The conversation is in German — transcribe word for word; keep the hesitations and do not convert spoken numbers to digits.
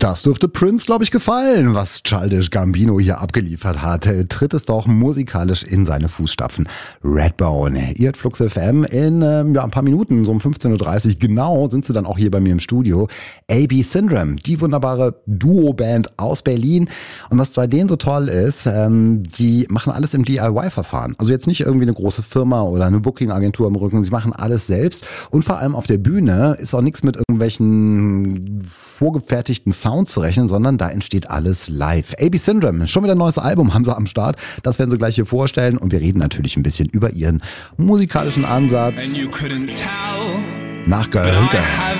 Das dürfte Prince, glaube ich, gefallen, was Childish Gambino hier abgeliefert hat. Tritt es doch musikalisch in seine Fußstapfen. Redbone, ihr hört Flux F M in ähm, ja, ein paar Minuten, so um fünfzehn Uhr dreißig genau, sind sie dann auch hier bei mir im Studio. A B Syndrome, die wunderbare Duo-Band aus Berlin. Und was bei denen so toll ist, ähm, die machen alles im D I Y-Verfahren. Also jetzt nicht irgendwie eine große Firma oder eine Booking-Agentur im Rücken, sie machen alles selbst. Und vor allem auf der Bühne ist auch nichts mit irgendwelchen vorgefertigten Sound zu rechnen, sondern da entsteht alles live. A B Syndrome, schon wieder ein neues Album haben sie am Start. Das werden sie gleich hier vorstellen und wir reden natürlich ein bisschen über ihren musikalischen Ansatz. Nach Gehönke.